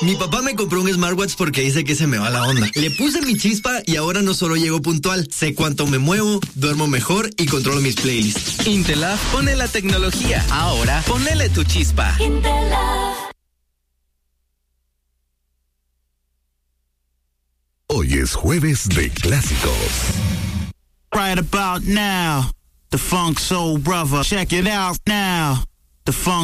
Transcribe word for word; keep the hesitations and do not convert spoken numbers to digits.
Mi papá me compró un smartwatch porque dice que se me va la onda. Le puse mi chispa y ahora no solo llego puntual, sé cuánto me muevo, duermo mejor y controlo mis playlists. Intelab pone la tecnología. Ahora ponele tu chispa. Intelab. Hoy es jueves de clásicos. Right about now, the Funk Soul Brother. Check it out now. The Funk